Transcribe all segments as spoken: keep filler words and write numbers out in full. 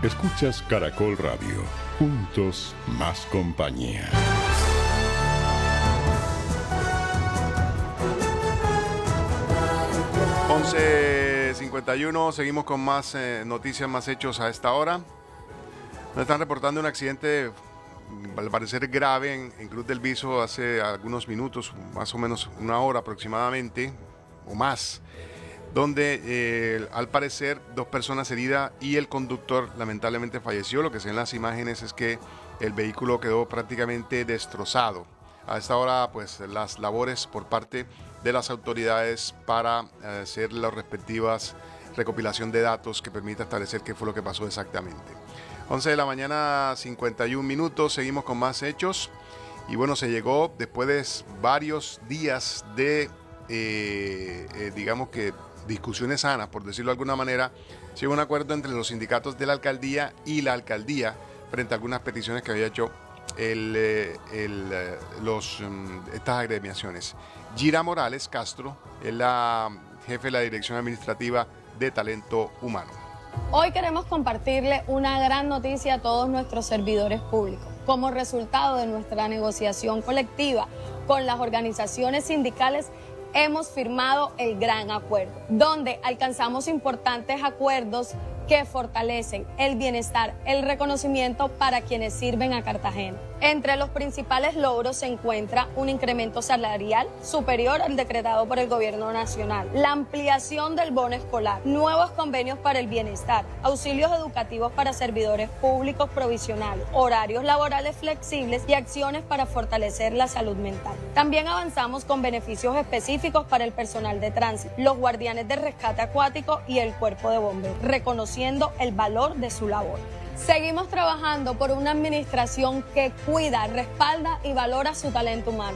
Escuchas Caracol Radio. Juntos, más compañía. once cincuenta y uno, seguimos con más eh, noticias, más hechos a esta hora. Nos están reportando un accidente, al parecer grave, en, en Cruz del Viso hace algunos minutos, más o menos una hora aproximadamente, o más, donde eh, al parecer dos personas heridas y el conductor lamentablemente falleció. Lo que se ve en las imágenes es que el vehículo quedó prácticamente destrozado. A esta hora, pues, las labores por parte de las autoridades para eh, hacer las respectivas recopilación de datos que permita establecer qué fue lo que pasó exactamente. once de la mañana, cincuenta y un minutos, seguimos con más hechos. Y bueno, se llegó después de varios días de, eh, eh, digamos que, discusiones sanas, por decirlo de alguna manera, se llegó a un acuerdo entre los sindicatos de la alcaldía y la alcaldía frente a algunas peticiones que había hecho el, el, los, estas agremiaciones. Gira Morales Castro es la jefe de la Dirección Administrativa de Talento Humano. Hoy queremos compartirle una gran noticia a todos nuestros servidores públicos. Como resultado de nuestra negociación colectiva con las organizaciones sindicales, hemos firmado el gran acuerdo, donde alcanzamos importantes acuerdos que fortalecen el bienestar, el reconocimiento para quienes sirven a Cartagena. Entre los principales logros se encuentra un incremento salarial superior al decretado por el Gobierno Nacional, la ampliación del bono escolar, nuevos convenios para el bienestar, auxilios educativos para servidores públicos provisionales, horarios laborales flexibles y acciones para fortalecer la salud mental. También avanzamos con beneficios específicos para el personal de tránsito, los guardianes de rescate acuático y el cuerpo de bomberos, reconociendo el valor de su labor. Seguimos trabajando por una administración que cuida, respalda y valora su talento humano.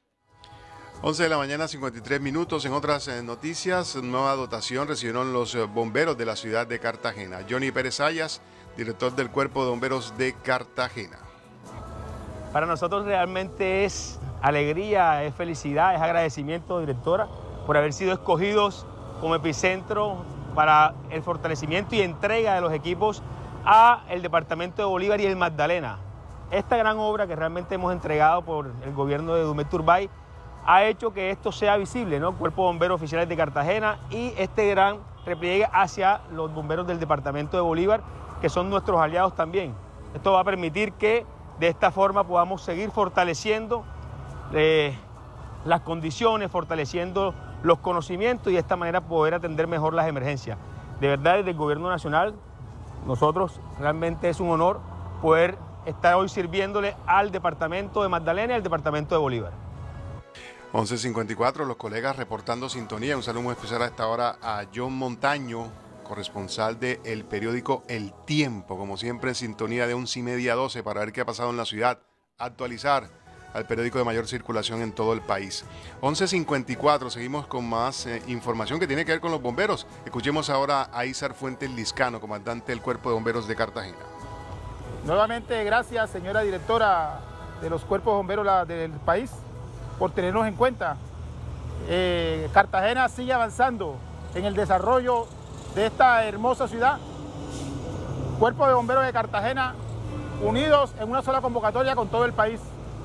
once de la mañana, cincuenta y tres minutos. En otras eh, noticias, nueva dotación recibieron los eh, bomberos de la ciudad de Cartagena. Johnny Pérez Ayas, director del Cuerpo de Bomberos de Cartagena. Para nosotros realmente es alegría, es felicidad, es agradecimiento, directora, por haber sido escogidos como epicentro para el fortalecimiento y entrega de los equipos a el departamento de Bolívar y el Magdalena. Esta gran obra que realmente hemos entregado por el gobierno de Dumais Turbay ha hecho que esto sea visible, ¿no? Cuerpo de Bomberos Oficiales de Cartagena y este gran repliegue hacia los bomberos del departamento de Bolívar, que son nuestros aliados también. Esto va a permitir que de esta forma podamos seguir fortaleciendo eh, las condiciones, fortaleciendo los conocimientos y de esta manera poder atender mejor las emergencias. De verdad, desde el Gobierno Nacional, nosotros realmente es un honor poder estar hoy sirviéndole al departamento de Magdalena y al departamento de Bolívar. once cincuenta y cuatro, los colegas reportando sintonía. Un saludo muy especial a esta hora a John Montaño, corresponsal del periódico El Tiempo, como siempre en sintonía de once y media a doce para ver qué ha pasado en la ciudad, actualizar al periódico de mayor circulación en todo el país. once cincuenta y cuatro, seguimos con más eh, información que tiene que ver con los bomberos. Escuchemos ahora a Izar Fuentes Liscano, comandante del Cuerpo de Bomberos de Cartagena. Nuevamente, gracias, señora directora de los cuerpos bomberos la, del país, por tenernos en cuenta. Eh, Cartagena sigue avanzando en el desarrollo de esta hermosa ciudad. Cuerpo de Bomberos de Cartagena, unidos en una sola convocatoria con todo el país.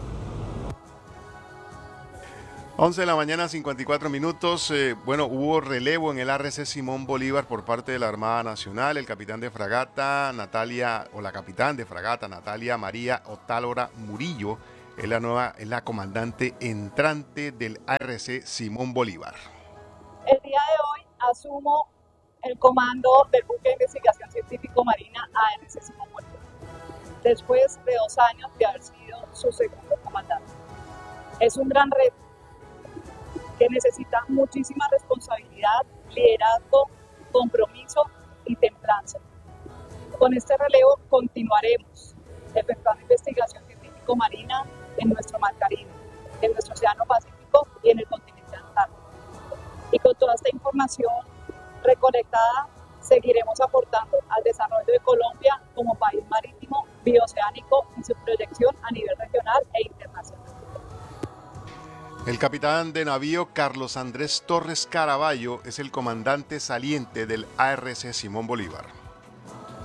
once de la mañana, cincuenta y cuatro minutos. Eh, bueno, hubo relevo en el A R C Simón Bolívar por parte de la Armada Nacional. El capitán de fragata, Natalia, o la capitán de fragata, Natalia María Otálora Murillo, es la nueva, es la comandante entrante del A R C Simón Bolívar. El día de hoy asumo el comando del buque de investigación científico marina A R C Simón Bolívar, después de dos años de haber sido su segundo comandante. Es un gran reto que necesita muchísima responsabilidad, liderazgo, compromiso y templanza. Con este relevo continuaremos efectuando investigación científico-marina en nuestro Mar Caribe, en nuestro Océano Pacífico y en el continente antártico. Y con toda esta información recolectada, seguiremos aportando al desarrollo de Colombia como país marítimo, bioceánico y su proyección a nivel regional e internacional. El capitán de navío Carlos Andrés Torres Caraballo es el comandante saliente del A R C Simón Bolívar.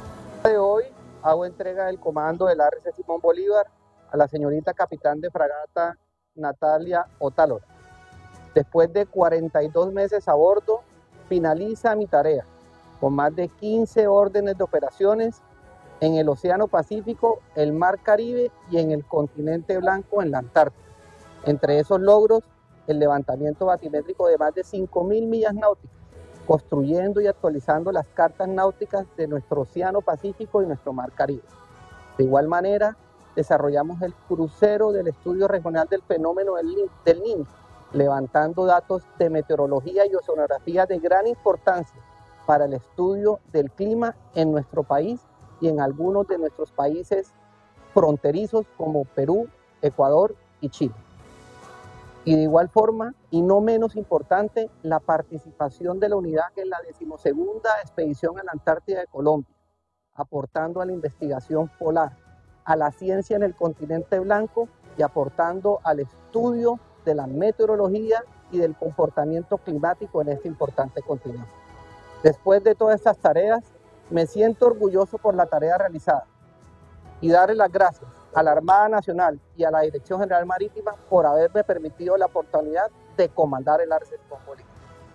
De hoy hago entrega del comando del A R C Simón Bolívar a la señorita capitán de fragata Natalia Otálora. Después de cuarenta y dos meses a bordo, finaliza mi tarea con más de quince órdenes de operaciones en el Océano Pacífico, el Mar Caribe y en el continente blanco en la Antártida. Entre esos logros, el levantamiento batimétrico de más de cinco mil millas náuticas, construyendo y actualizando las cartas náuticas de nuestro Océano Pacífico y nuestro Mar Caribe. De igual manera, desarrollamos el crucero del Estudio Regional del Fenómeno del Niño, levantando datos de meteorología y oceanografía de gran importancia para el estudio del clima en nuestro país y en algunos de nuestros países fronterizos como Perú, Ecuador y Chile. Y de igual forma, y no menos importante, la participación de la unidad en la decimosegunda expedición a la Antártida de Colombia, aportando a la investigación polar, a la ciencia en el continente blanco y aportando al estudio de la meteorología y del comportamiento climático en este importante continente. Después de todas estas tareas, me siento orgulloso por la tarea realizada y darle las gracias a la Armada Nacional y a la Dirección General Marítima por haberme permitido la oportunidad de comandar el A R C Simón Bolívar.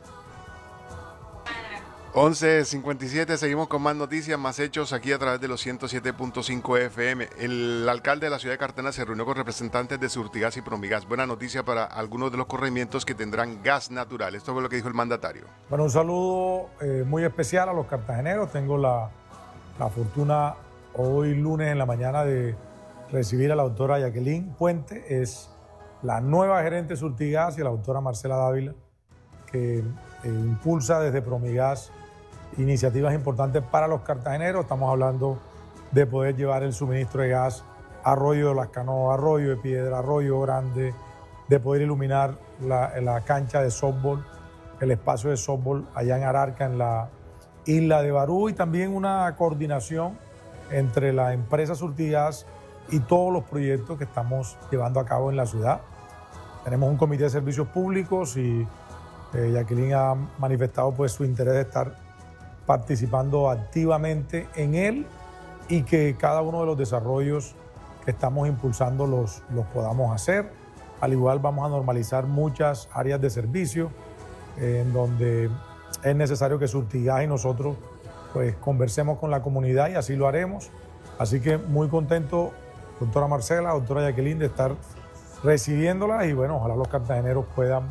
once cincuenta y siete, seguimos con más noticias, más hechos aquí a través de los ciento siete punto cinco F M. El alcalde de la ciudad de Cartagena se reunió con representantes de Surtigas y Promigas. Buena noticia para algunos de los corregimientos que tendrán gas natural. Esto fue lo que dijo el mandatario. Bueno, un saludo eh, muy especial a los cartageneros. Tengo la, la fortuna hoy lunes en la mañana de recibir a la doctora Jacqueline Puente. Es la nueva gerente de Surtigas, y a la doctora Marcela Dávila, que eh, impulsa desde Promigas iniciativas importantes para los cartageneros. Estamos hablando de poder llevar el suministro de gas a Arroyo de las Canoas, Arroyo de Piedra, Arroyo Grande, de poder iluminar la, la cancha de softball, el espacio de softball allá en Ararca, en la isla de Barú, y también una coordinación entre la empresa Surtigas y todos los proyectos que estamos llevando a cabo en la ciudad. Tenemos un comité de servicios públicos y eh, Jacqueline ha manifestado pues, su interés de estar participando activamente en él y que cada uno de los desarrollos que estamos impulsando los, los podamos hacer. Al igual vamos a normalizar muchas áreas de servicio eh, en donde es necesario que Surtigas y nosotros pues, conversemos con la comunidad, y así lo haremos. Así que muy contento, doctora Marcela, doctora Jacqueline, de estar recibiéndolas, y bueno, ojalá los cartageneros puedan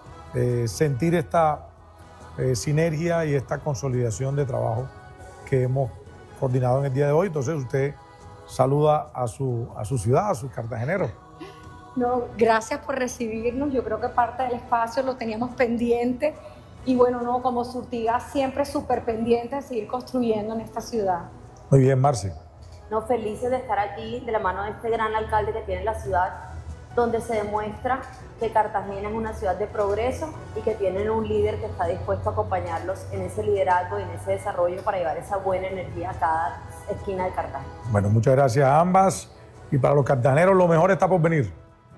eh, sentir esta Eh, sinergia y esta consolidación de trabajo que hemos coordinado en el día de hoy. Entonces usted saluda a su, a su ciudad, a sus cartageneros. No, gracias por recibirnos. Yo creo que parte del espacio lo teníamos pendiente, y bueno, no, como Surtigas siempre súper pendiente de seguir construyendo en esta ciudad. Muy bien, Marce. No, felices de estar aquí de la mano de este gran alcalde que tiene la ciudad, donde se demuestra que Cartagena es una ciudad de progreso y que tienen un líder que está dispuesto a acompañarlos en ese liderazgo y en ese desarrollo para llevar esa buena energía a cada esquina de Cartagena. Bueno, muchas gracias a ambas, y para los cartageneros lo mejor está por venir.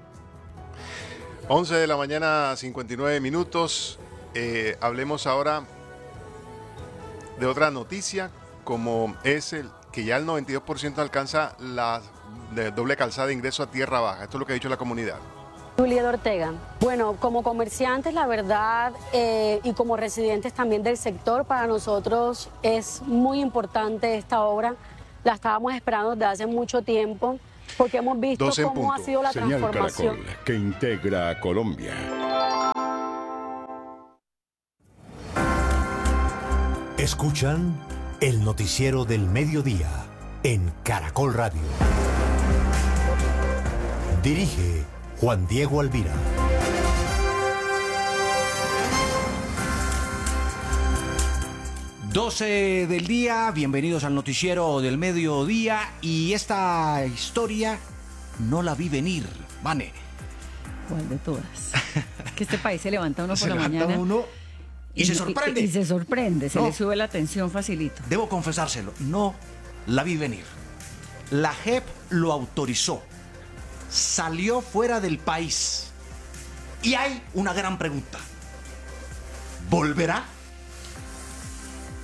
once de la mañana, cincuenta y nueve minutos. Eh, hablemos ahora de otra noticia, como es el que ya el noventa y dos por ciento alcanza la de doble calzada de ingreso a tierra baja. Esto es lo que ha dicho la comunidad. Julieta Ortega. Bueno, como comerciantes, la verdad, eh, y como residentes también del sector, para nosotros es muy importante esta obra. La estábamos esperando desde hace mucho tiempo, porque hemos visto cómo punto. ha sido la Señal transformación. Caracol, que integra a Colombia. Escuchan el noticiero del mediodía en Caracol Radio. Dirige Juan Diego Alvira. doce del día, bienvenidos al noticiero del mediodía, y esta historia no la vi venir, Vane. ¿Cuál de todas? Que este país se levanta uno Se por la levanta mañana uno y, y se sorprende. Y, y se sorprende, se no. le sube la tensión facilito. Debo confesárselo, no la vi venir. La J E P lo autorizó, salió fuera del país, y hay una gran pregunta: ¿volverá?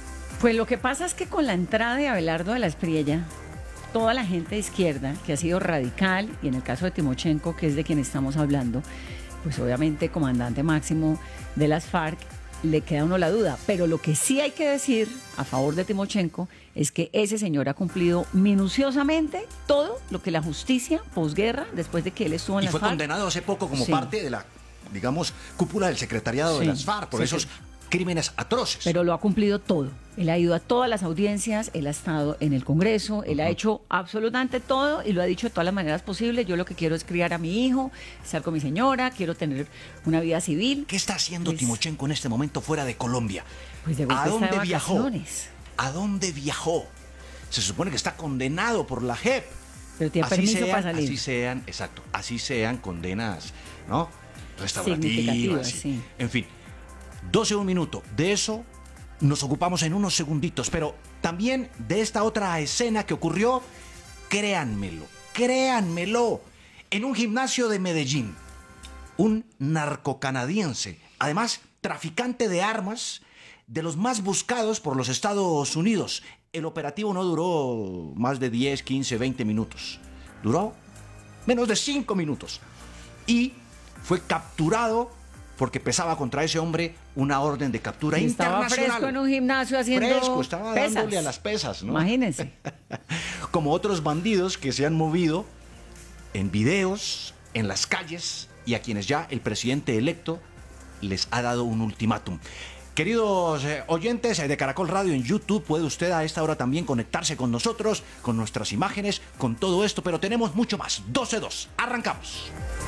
Pues lo que pasa es que con la entrada de Abelardo de la Espriella, toda la gente de izquierda, que ha sido radical, y en el caso de Timochenko, que es de quien estamos hablando, pues obviamente comandante máximo de las FARC, le queda a uno la duda. Pero lo que sí hay que decir a favor de Timochenko es que ese señor ha cumplido minuciosamente todo lo que la justicia posguerra, después de que él estuvo en y las fue FARC. condenado hace poco como Sí. parte de la, digamos, cúpula del secretariado Sí, de las FARC por sí, esos sí. crímenes atroces. Pero lo ha cumplido todo. Él ha ido a todas las audiencias, él ha estado en el Congreso, él ha hecho absolutamente todo y lo ha dicho de todas las maneras posibles. Yo lo que quiero es criar a mi hijo, estar con mi señora, quiero tener una vida civil. ¿Qué está haciendo Pues- Timochenko en este momento fuera de Colombia? Pues de ¿A vuelta está dónde de viajó? vacaciones. ¿A dónde viajó? Se supone que está condenado por la J E P. Pero tiene Así permiso sean, para salir. Así sean, exacto, así sean condenas, ¿no? Restaurativas, Significativas, sí. sí. En fin, doce un minuto. De eso nos ocupamos en unos segunditos, pero también de esta otra escena que ocurrió, créanmelo, créanmelo, en un gimnasio de Medellín, un narcocanadiense, además traficante de armas, de los más buscados por los Estados Unidos. El operativo no duró más de diez, quince, veinte minutos. Duró menos de cinco minutos. Y fue capturado porque pesaba contra ese hombre una orden de captura Y estaba internacional. fresco en un gimnasio haciendo Fresco, estaba pesas. dándole a las pesas, ¿no? Imagínense. Como otros bandidos que se han movido en videos, en las calles, y a quienes ya el presidente electo les ha dado un ultimátum. Queridos eh, oyentes de Caracol Radio en YouTube, puede usted a esta hora también conectarse con nosotros, con nuestras imágenes, con todo esto, pero tenemos mucho más. doce dos, arrancamos.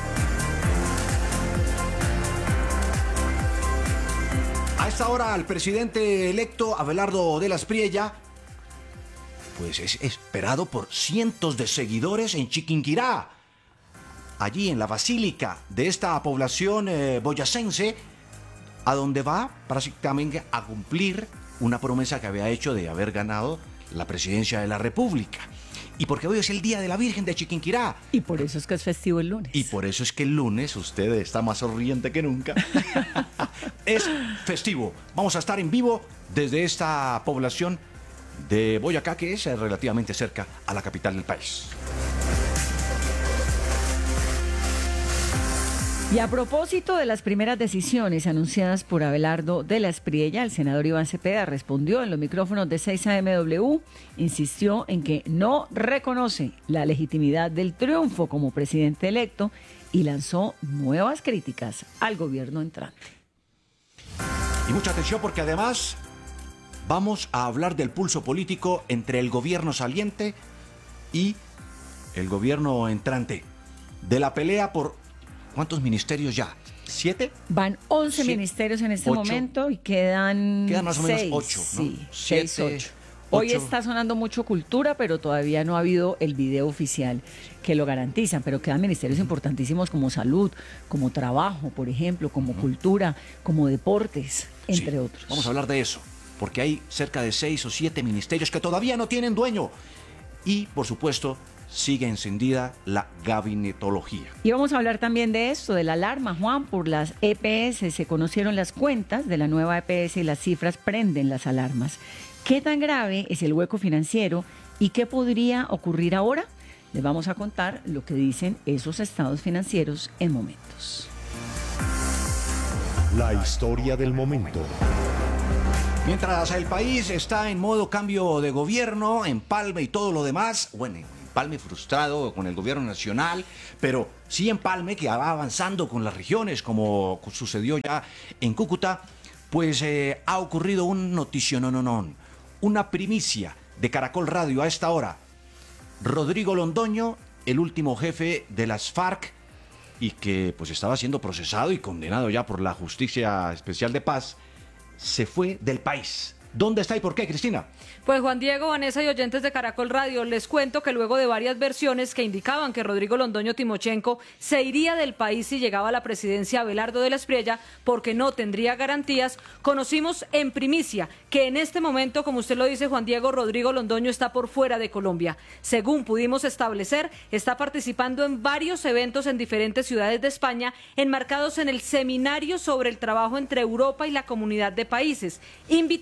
A esta hora, el presidente electo, Abelardo de la Espriella, pues es esperado por cientos de seguidores en Chiquinquirá, allí en la basílica de esta población eh, boyacense, a donde va prácticamente a cumplir una promesa que había hecho de haber ganado la presidencia de la República. Y porque hoy es el Día de la Virgen de Chiquinquirá. Y por eso es que es festivo el lunes. Y por eso es que el lunes usted está más sonriente que nunca. Es festivo. Vamos a estar en vivo desde esta población de Boyacá, que es relativamente cerca a la capital del país. Y a propósito de las primeras decisiones anunciadas por Abelardo de la Espriella, el senador Iván Cepeda respondió en los micrófonos de seis A M W, insistió en que no reconoce la legitimidad del triunfo como presidente electo y lanzó nuevas críticas al gobierno entrante. Y mucha atención porque además vamos a hablar del pulso político entre el gobierno saliente y el gobierno entrante, de la pelea por... ¿Cuántos ministerios ya? ¿Siete? Van once Siete, ministerios en este ocho. momento y quedan Quedan más o menos seis, ocho, ¿no? Sí, Siete, seis, ocho. Hoy ocho. está sonando mucho cultura, pero todavía no ha habido el video oficial que lo garantizan, pero quedan ministerios importantísimos como salud, como trabajo, por ejemplo, como cultura, como deportes, entre Sí, otros. Vamos a hablar de eso, porque hay cerca de seis o siete ministerios que todavía no tienen dueño. Y, por supuesto, sigue encendida la gabinetología. Y vamos a hablar también de esto, de la alarma, Juan, por las E P S. Se conocieron las cuentas de la nueva E P S y las cifras prenden las alarmas. ¿Qué tan grave es el hueco financiero y qué podría ocurrir ahora? Les vamos a contar lo que dicen esos estados financieros en momentos. La historia del momento. Mientras el país está en modo cambio de gobierno, empalme y todo lo demás, bueno, empalme frustrado con el gobierno nacional, pero sí empalme que va avanzando con las regiones, como sucedió ya en Cúcuta, pues eh, ha ocurrido un noticionononón, una primicia de Caracol Radio a esta hora. Rodrigo Londoño, el último jefe de las FARC, y que pues estaba siendo procesado y condenado ya por la Justicia Especial de Paz, se fue del país. ¿Dónde está y por qué, Cristina? Pues Juan Diego, Vanessa y oyentes de Caracol Radio, les cuento que luego de varias versiones que indicaban que Rodrigo Londoño Timochenko se iría del país si llegaba a la presidencia Abelardo de la Espriella porque no tendría garantías, conocimos en primicia que en este momento, como usted lo dice, Juan Diego, Rodrigo Londoño está por fuera de Colombia. Según pudimos establecer, está participando en varios eventos en diferentes ciudades de España, enmarcados en el Seminario sobre el Trabajo entre Europa y la Comunidad de Países, invitado por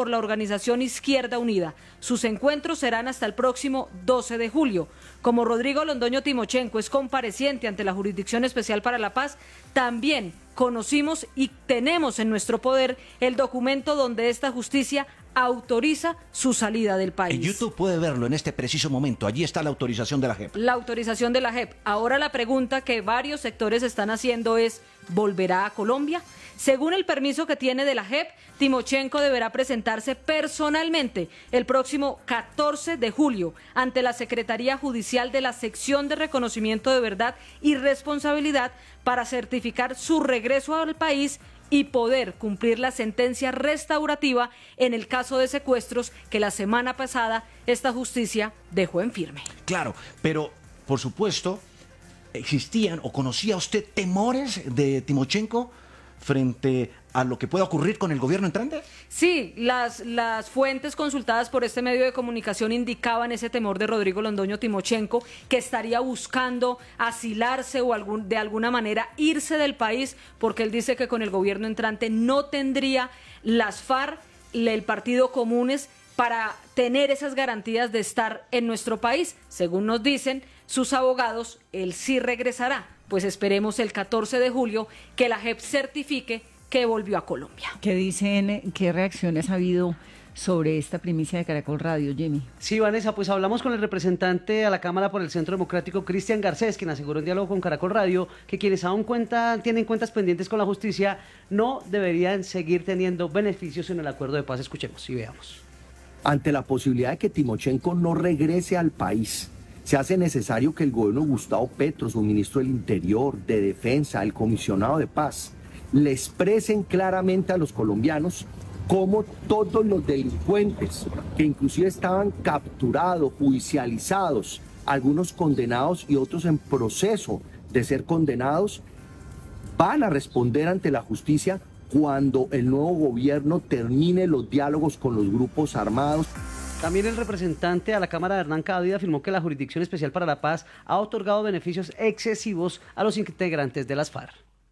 por la organización Izquierda Unida. Sus encuentros serán hasta el próximo doce de julio. Como Rodrigo Londoño Timochenko es compareciente ante la Jurisdicción Especial para la Paz, también conocimos y tenemos en nuestro poder el documento donde esta justicia autoriza su salida del país. En YouTube puede verlo en este preciso momento. Allí está la autorización de la J E P. La autorización de la J E P. Ahora la pregunta que varios sectores están haciendo es, ¿volverá a Colombia? Según el permiso que tiene de la J E P, Timochenko deberá presentarse personalmente el próximo catorce de julio ante la Secretaría Judicial de la Sección de Reconocimiento de Verdad y Responsabilidad para certificar su regreso al país y poder cumplir la sentencia restaurativa en el caso de secuestros que la semana pasada esta justicia dejó en firme. Claro, pero por supuesto, ¿existían o conocía usted temores de Timochenko frente a lo que pueda ocurrir con el gobierno entrante? Sí, las, las fuentes consultadas por este medio de comunicación indicaban ese temor de Rodrigo Londoño Timochenko, que estaría buscando asilarse o algún, de alguna manera irse del país, porque él dice que con el gobierno entrante no tendría las FARC, el Partido Comunes, para tener esas garantías de estar en nuestro país. Según nos dicen sus abogados, él sí regresará. Pues esperemos el catorce de julio que la J E P certifique que volvió a Colombia. ¿Qué dicen, qué reacciones ha habido sobre esta primicia de Caracol Radio, Jimmy? Sí, Vanessa, pues hablamos con el representante a la Cámara por el Centro Democrático, Cristian Garcés, quien aseguró en diálogo con Caracol Radio que quienes aún cuenta, tienen cuentas pendientes con la justicia no deberían seguir teniendo beneficios en el acuerdo de paz. Escuchemos y veamos. Ante la posibilidad de que Timochenko no regrese al país, se hace necesario que el gobierno de Gustavo Petro, su ministro del Interior, de Defensa, el comisionado de paz, le expresen claramente a los colombianos cómo todos los delincuentes, que inclusive estaban capturados, judicializados, algunos condenados y otros en proceso de ser condenados, van a responder ante la justicia cuando el nuevo gobierno termine los diálogos con los grupos armados. También el representante a la Cámara, Hernán Cádida, afirmó que la Jurisdicción Especial para la Paz ha otorgado beneficios excesivos a los integrantes de las FARC.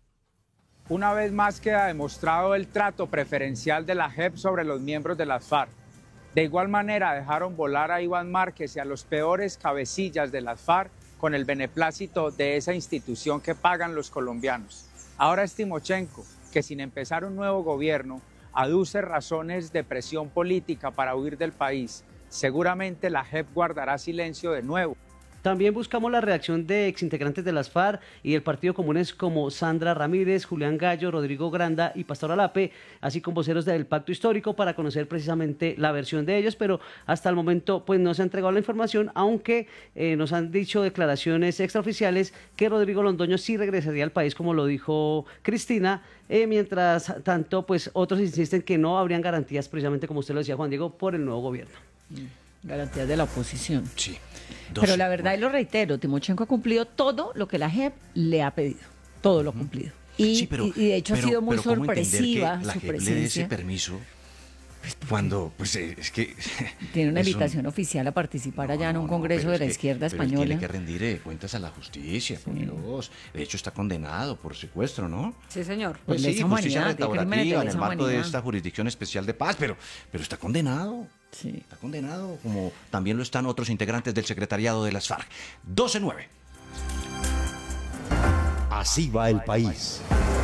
Una vez más queda demostrado el trato preferencial de la J E P sobre los miembros de las FARC. De igual manera dejaron volar a Iván Márquez y a los peores cabecillas de las FARC con el beneplácito de esa institución que pagan los colombianos. Ahora es Timochenko, que sin empezar un nuevo gobierno, aduce razones de presión política para huir del país. Seguramente la J E P guardará silencio de nuevo. También buscamos la reacción de exintegrantes de las FARC y del Partido Comunes como Sandra Ramírez, Julián Gallo, Rodrigo Granda y Pastor Alape, así como voceros del Pacto Histórico, para conocer precisamente la versión de ellos, pero hasta el momento pues no se ha entregado la información, aunque eh, nos han dicho declaraciones extraoficiales que Rodrigo Londoño sí regresaría al país, como lo dijo Cristina, eh, mientras tanto pues otros insisten que no habrían garantías, precisamente como usted lo decía, Juan Diego, por el nuevo gobierno. Garantías de la oposición. Sí. Pero la verdad, y lo reitero, Timochenko ha cumplido todo lo que la J E P le ha pedido. Todo lo ha cumplido. Y, sí, pero, y, y de hecho pero, ha sido muy pero ¿cómo sorpresiva que la su J E P presencia. le dé ese permiso cuando, pues es que... Tiene una es invitación un... oficial a participar No, allá en un no, congreso no, de la es que, izquierda pero él española. tiene que rendir eh, cuentas a la justicia, por Dios. De hecho, está condenado por secuestro, ¿no? Sí, señor. Pues de sí, lesa justicia humanidad, de crímenes de restaurativa en lesa el marco de humanidad. esta Jurisdicción Especial de Paz, pero, pero está condenado. Sí. Está condenado, como también lo están otros integrantes del secretariado de las FARC. doce nueve. Así va el país.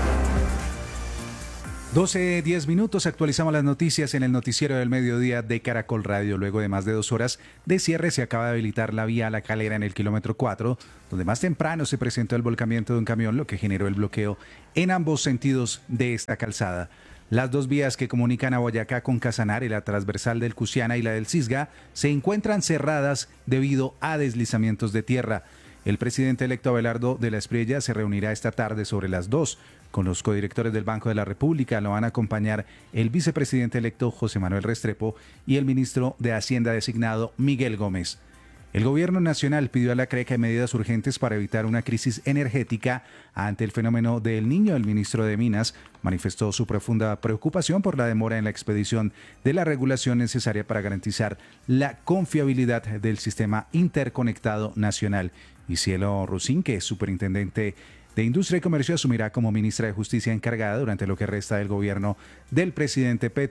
doce diez minutos, actualizamos las noticias en el noticiero del mediodía de Caracol Radio. Luego de más de dos horas de cierre, se acaba de habilitar la vía a La Calera en el kilómetro cuatro, donde más temprano se presentó el volcamiento de un camión, lo que generó el bloqueo en ambos sentidos de esta calzada. Las dos vías que comunican a Boyacá con Casanare, la transversal del Cusiana y la del Cisga, se encuentran cerradas debido a deslizamientos de tierra. El presidente electo Abelardo de la Espriella se reunirá esta tarde sobre las dos con los codirectores del Banco de la República. Lo van a acompañar el vicepresidente electo José Manuel Restrepo y el ministro de Hacienda designado Miguel Gómez. El gobierno nacional pidió a la CRECA medidas urgentes para evitar una crisis energética ante el fenómeno del Niño. El ministro de Minas manifestó su profunda preocupación por la demora en la expedición de la regulación necesaria para garantizar la confiabilidad del sistema interconectado nacional. Y Cielo Rusín, que es superintendente de Industria y Comercio, asumirá como ministra de Justicia encargada durante lo que resta del gobierno del presidente Petro.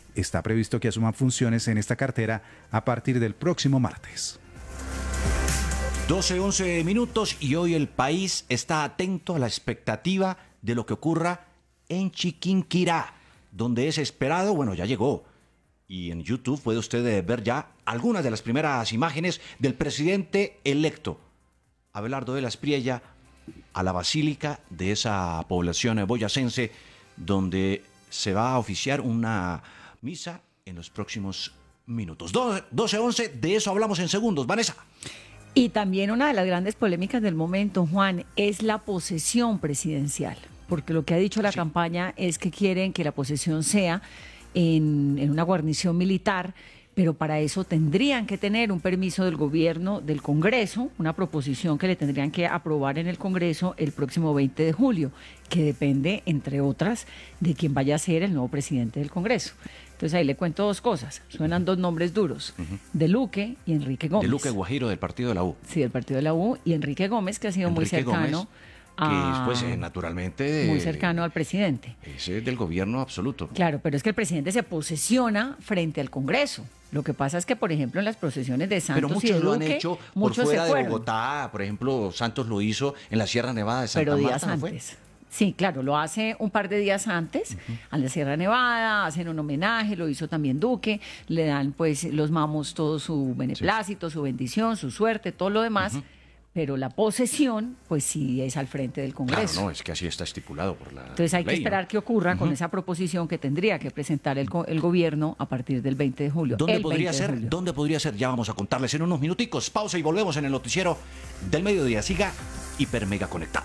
está previsto que asuma funciones en esta cartera a partir del próximo martes. doce, once minutos y hoy el país está atento a la expectativa de lo que ocurra en Chiquinquirá, donde es esperado, bueno, ya llegó. Y en YouTube puede usted ver ya algunas de las primeras imágenes del presidente electo, Abelardo de la Espriella, a la basílica de esa población boyacense, donde se va a oficiar una misa en los próximos minutos. doce, once, de eso hablamos en segundos. Vanessa. Y también una de las grandes polémicas del momento, Juan, es la posesión presidencial, porque lo que ha dicho la sí. campaña es que quieren que la posesión sea en, en una guarnición militar, pero para eso tendrían que tener un permiso del gobierno, del Congreso, una proposición que le tendrían que aprobar en el Congreso el próximo veinte de julio, que depende, entre otras, de quién vaya a ser el nuevo presidente del Congreso. Entonces ahí le cuento dos cosas. Suenan dos nombres duros, uh-huh. de Luque y Enrique Gómez. De Luque Guajiro, del partido de la U. Sí, del partido de la U, y Enrique Gómez, que ha sido Enrique muy cercano. Gómez, a, que pues, eh, naturalmente... Muy cercano al presidente. Es del gobierno absoluto. Claro, pero es que el presidente se posesiona frente al Congreso. Lo que pasa es que, por ejemplo, en las procesiones de Santos pero muchos y de Luque, lo han hecho por fuera de Bogotá. Por ejemplo, Santos lo hizo en la Sierra Nevada de Santa pero días Marta, ¿no antes. fue? Sí, claro, lo hace un par de días antes, uh-huh. a la Sierra Nevada, hacen un homenaje, lo hizo también Duque, le dan pues los mamos todo su beneplácito, sí. su bendición, su suerte, todo lo demás, uh-huh. pero la posesión pues sí es al frente del Congreso. Claro, no, es que así está estipulado por la Entonces hay ley, que esperar ¿no? qué ocurra uh-huh. con esa proposición que tendría que presentar el, el gobierno a partir del veinte de julio. ¿Dónde podría ser? ¿Dónde podría ser? Ya vamos a contarles en unos minuticos. Pausa y volvemos en el noticiero del mediodía. Siga hiper mega conectado.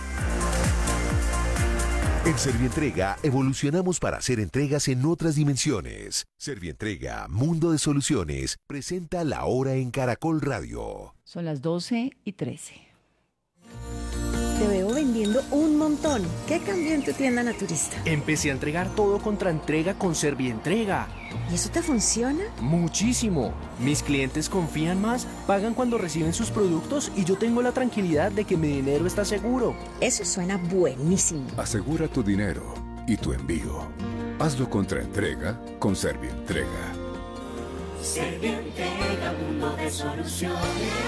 En Servientrega evolucionamos para hacer entregas en otras dimensiones. Servientrega, Mundo de Soluciones, presenta La Hora en Caracol Radio. Son las doce y trece. Te veo vendiendo un montón. ¿Qué cambió en tu tienda naturista? Empecé a entregar todo contra entrega con Servientrega. ¿Y eso te funciona? Muchísimo. Mis clientes confían más, pagan cuando reciben sus productos y yo tengo la tranquilidad de que mi dinero está seguro. Eso suena buenísimo. Asegura tu dinero y tu envío. Hazlo contra entrega con Servientrega. Servientrega, mundo de soluciones.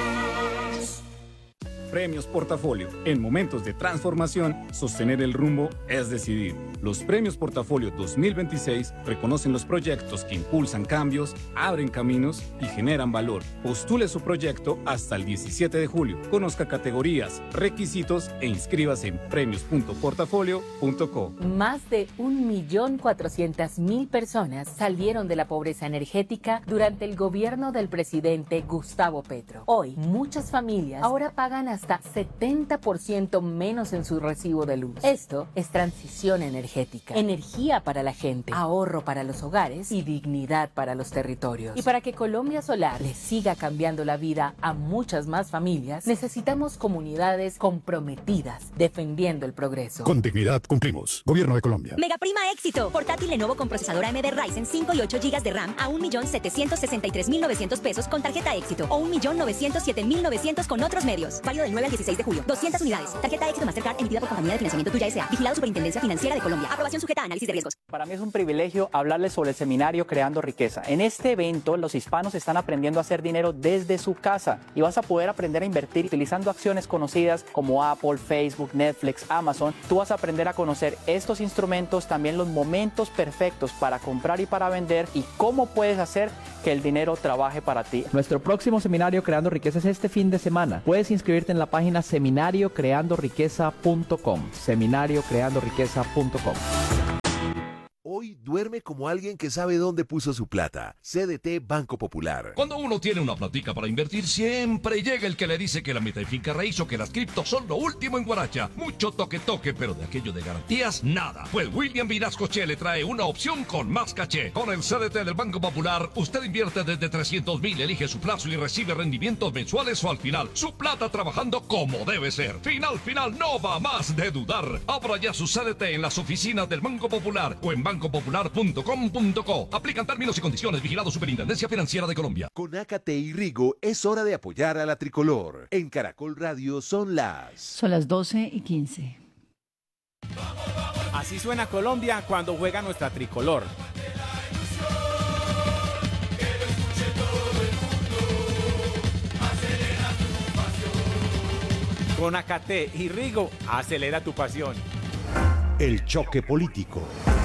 Premios Portafolio. En momentos de transformación, sostener el rumbo es decidir. Los Premios Portafolio dos mil veintiséis reconocen los proyectos que impulsan cambios, abren caminos y generan valor. Postule su proyecto hasta el diecisiete de julio. Conozca categorías, requisitos e inscríbase en premios punto portafolio punto co. Más de un millón cuatrocientas mil personas salieron de la pobreza energética durante el gobierno del presidente Gustavo Petro. Hoy, muchas familias ahora pagan hasta hasta setenta por ciento menos en su recibo de luz. Esto es transición energética, energía para la gente, ahorro para los hogares y dignidad para los territorios. Y para que Colombia Solar le siga cambiando la vida a muchas más familias, necesitamos comunidades comprometidas, defendiendo el progreso. Con dignidad cumplimos. Gobierno de Colombia. Mega Prima Éxito. Portátil Lenovo con procesador A M D Ryzen cinco y ocho gigas de RAM a un millón setecientos sesenta y tres mil novecientos pesos con tarjeta Éxito o un millón novecientos siete mil novecientos con otros medios. Válido del nueve al dieciséis de julio. doscientas unidades. Tarjeta Éxito Mastercard emitida por Compañía de Financiamiento Tuya S A. Vigilado Superintendencia Financiera de Colombia. Aprobación sujeta a análisis de riesgos. Para mí es un privilegio hablarles sobre el seminario Creando Riqueza. En este evento, los hispanos están aprendiendo a hacer dinero desde su casa y vas a poder aprender a invertir utilizando acciones conocidas como Apple, Facebook, Netflix, Amazon. Tú vas a aprender a conocer estos instrumentos, también los momentos perfectos para comprar y para vender y cómo puedes hacer que el dinero trabaje para ti. Nuestro próximo seminario Creando Riqueza es este fin de semana. Puedes inscribirte en la página seminario creando riqueza punto com. seminario creando riqueza punto com. Hoy duerme como alguien que sabe dónde puso su plata. C D T Banco Popular. Cuando uno tiene una platica para invertir, siempre llega el que le dice que la meta de finca raíz o que las criptos son lo último en Guaracha. Mucho toque toque, pero de aquello de garantías, nada. Pues William Vinascoche le trae una opción con más caché. Con el C D T del Banco Popular, usted invierte desde trescientos mil, elige su plazo y recibe rendimientos mensuales o al final. Su plata trabajando como debe ser. Final, final, no va más de dudar. Abra ya su C D T en las oficinas del Banco Popular o en banco popular punto com punto co. Aplican términos y condiciones. Vigilado Superintendencia Financiera de Colombia. Con Acate y Rigo es hora de apoyar a la tricolor. En Caracol Radio son las... Son las doce y quince. Así suena Colombia cuando juega nuestra tricolor. Con Acaté y Rigo, acelera tu pasión. El choque político.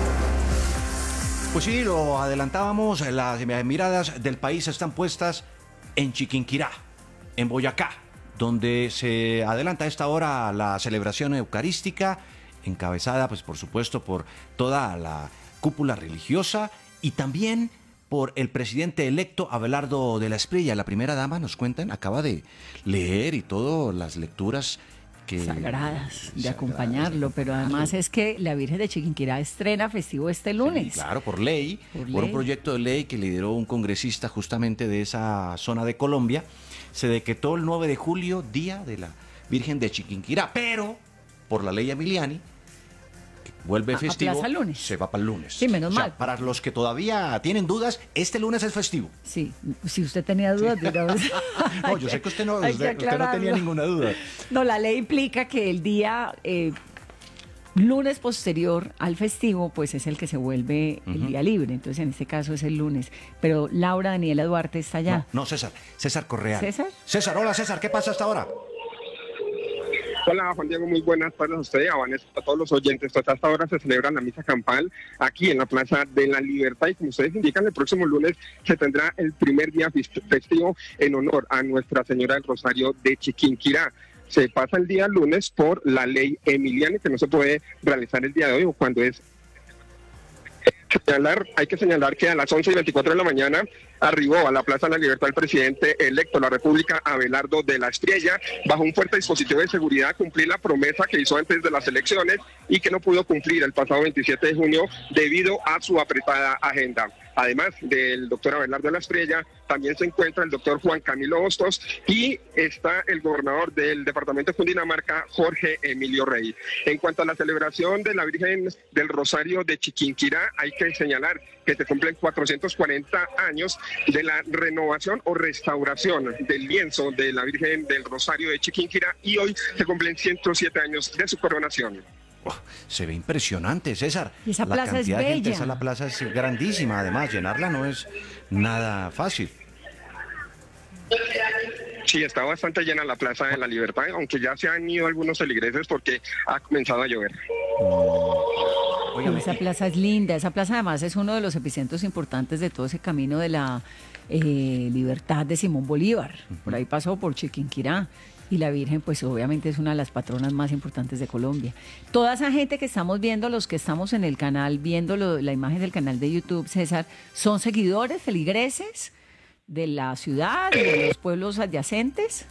Pues sí, lo adelantábamos, las miradas del país están puestas en Chiquinquirá, en Boyacá, donde se adelanta a esta hora la celebración eucarística, encabezada, pues por supuesto, por toda la cúpula religiosa y también por el presidente electo Abelardo de la Espriella. La primera dama, nos cuentan, acaba de leer y todas las lecturas que... sagradas, de acompañarlo, pero además es que la Virgen de Chiquinquirá estrena festivo este lunes. Sí, claro, por ley, por, por ley. un proyecto de ley que lideró un congresista justamente de esa zona de Colombia, se decretó el nueve de julio, Día de la Virgen de Chiquinquirá, pero por la ley Emiliani, que vuelve A- festivo, aplaza el lunes. se va para el lunes. Sí, menos O sea, mal. para los que todavía tienen dudas, este lunes es festivo. Sí, si usted tenía dudas, digamos. No, yo sé que usted no, Hay que usted, usted no tenía aclararlo. ninguna duda. No, la ley implica que el día eh, lunes posterior al festivo, pues es el que se vuelve el Ujú. día libre. Entonces, en este caso es el lunes. Pero Laura Daniela Duarte está allá. No, no, César, César Correa. ¿César? César, hola César, ¿qué pasa hasta ahora? Hola Juan Diego, muy buenas tardes a usted, a Vanessa, a todos los oyentes. Hasta esta hora se celebra la misa campal aquí en la Plaza de la Libertad y como ustedes indican, el próximo lunes se tendrá el primer día festivo en honor a Nuestra Señora del Rosario de Chiquinquirá. Se pasa el día lunes por la ley Emiliani, que no se puede realizar el día de hoy o cuando es señalar, hay que señalar que a las once y veinticuatro de la mañana arribó a la Plaza de la Libertad el presidente electo de la República, Abelardo de la Espriella, bajo un fuerte dispositivo de seguridad, cumplir la promesa que hizo antes de las elecciones y que no pudo cumplir el pasado veintisiete de junio debido a su apretada agenda. Además del doctor Abelardo de la Espriella, también se encuentra el doctor Juan Camilo Hostos y está el gobernador del departamento de Cundinamarca, Jorge Emilio Rey. En cuanto a la celebración de la Virgen del Rosario de Chiquinquirá, hay que señalar que se cumplen cuatrocientos cuarenta años de la renovación o restauración del lienzo de la Virgen del Rosario de Chiquinquirá y hoy se cumplen ciento siete años de su coronación. Oh, se ve impresionante, César. Y esa la plaza es cantidad de gente, bella. esa la plaza es grandísima, además, llenarla no es nada fácil. Sí, está bastante llena la Plaza de la Libertad, aunque ya se han ido algunos feligreses porque ha comenzado a llover. Pero esa plaza es linda, esa plaza además es uno de los epicentros importantes de todo ese camino de la eh, libertad de Simón Bolívar. Por ahí pasó por Chiquinquirá y la Virgen pues obviamente es una de las patronas más importantes de Colombia. Toda esa gente que estamos viendo, los que estamos en el canal, viendo lo- la imagen del canal de YouTube, César, ¿son seguidores, feligreses de la ciudad y de los pueblos adyacentes?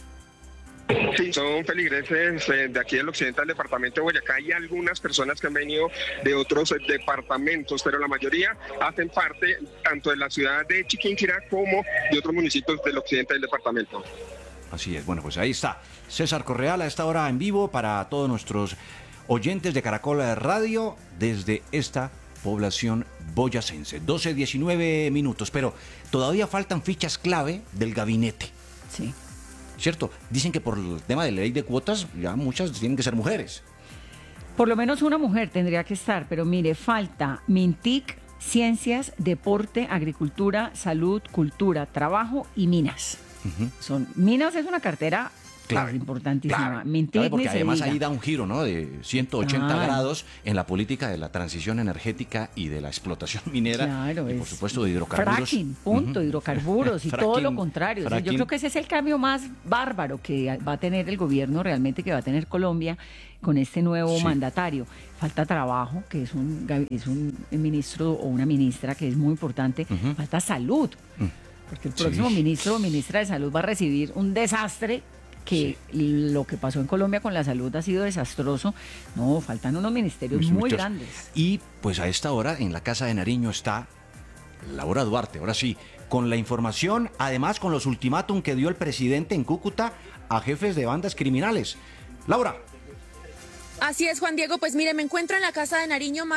Sí, son feligreses eh, de aquí del occidente del departamento de Boyacá y algunas personas que han venido de otros eh, departamentos, pero la mayoría hacen parte tanto de la ciudad de Chiquinquirá como de otros municipios del occidente del departamento. Así es, bueno, pues ahí está. César Correal a esta hora en vivo para todos nuestros oyentes de Caracol Radio desde esta población boyacense. doce diecinueve minutos, pero todavía faltan fichas clave del gabinete. Sí. ¿Cierto? Dicen que por el tema de la ley de cuotas ya muchas tienen que ser mujeres. Por lo menos una mujer tendría que estar, pero mire, falta Mintic, Ciencias, Deporte, Agricultura, Salud, Cultura, Trabajo y Minas. Ujú. Son Minas es una cartera Clave, pues, importantísima. clave, Mintic clave, porque ni se además diga. ahí da un giro, ¿no? De ciento ochenta Claro. grados en la política de la transición energética y de la explotación minera Claro, y por es supuesto de hidrocarburos. Fracking, punto, Ujú. hidrocarburos y todo lo Fracking, contrario. O sea, yo fracking. creo que ese es el cambio más bárbaro que va a tener el gobierno realmente, que va a tener Colombia con este nuevo Sí. mandatario. Falta trabajo, que es un, gabi- es un ministro o una ministra que es muy importante. Ujú. Falta salud, porque el Sí. próximo ministro o ministra de salud va a recibir un desastre que lo que pasó en Colombia con la salud ha sido desastroso. No, faltan unos ministerios Mis muy muchos- grandes. Y pues a esta hora en la Casa de Nariño está Laura Duarte, ahora sí, con la información, además con los ultimátum que dio el presidente en Cúcuta a jefes de bandas criminales. Laura. Así es, Juan Diego, pues mire, me encuentro en la Casa de Nariño.